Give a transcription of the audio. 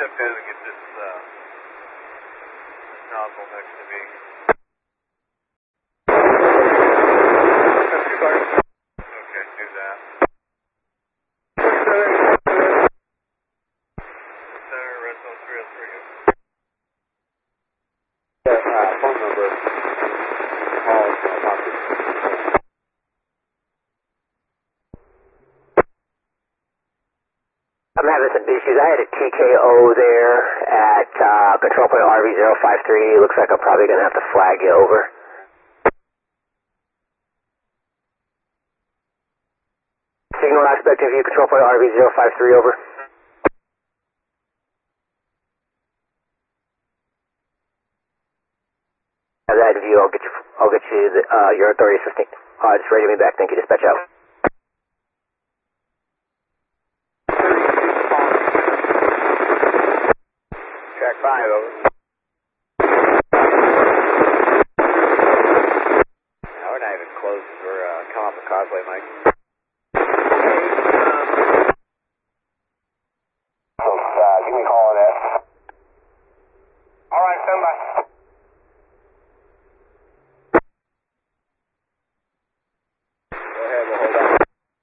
step in and get this nozzle next to me. Okay, do that. Center, red zone 303. Phone number. Call. I'm having some issues. I had a TKO there at control point RV053. Looks like I'm probably going to have to flag you over. Signal aspect of you, control point RV053 over. Have that view. I'll get you your authority assistant. Just ready me back. Thank you. Dispatch out. Track 5, over. No, we're not even close. We're coming off the causeway, Mike. Give me a call on that. All right, stand by.